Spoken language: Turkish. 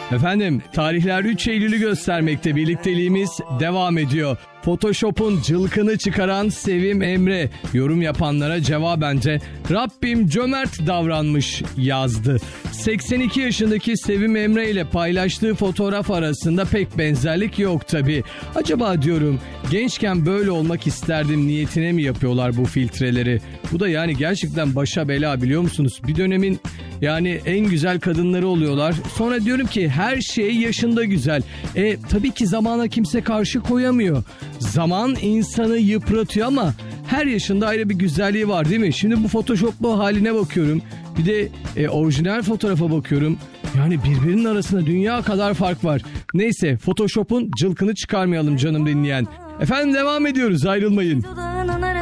Efendim, tarihler 3 Eylül'ü göstermekte, birlikteliğimiz devam ediyor. Photoshop'un cılkını çıkaran Sevim Emre yorum yapanlara cevaben de Rabbim cömert davranmış yazdı. 82 yaşındaki Sevim Emre ile paylaştığı fotoğraf arasında pek benzerlik yok tabi. Acaba diyorum gençken böyle olmak isterdim niyetine mi yapıyorlar bu filtreleri? Bu da yani gerçekten başa bela, biliyor musunuz? Bir dönemin yani en güzel kadınları oluyorlar. Sonra diyorum ki her şey yaşında güzel. Tabii ki zamana kimse karşı koyamıyor. Zaman insanı yıpratıyor ama her yaşında ayrı bir güzelliği var değil mi? Şimdi bu Photoshop'lu haline bakıyorum. Bir de orijinal fotoğrafa bakıyorum. Yani birbirinin arasında dünya kadar fark var. Neyse, Photoshop'un cılkını çıkarmayalım canım dinleyen. Efendim devam ediyoruz, ayrılmayın.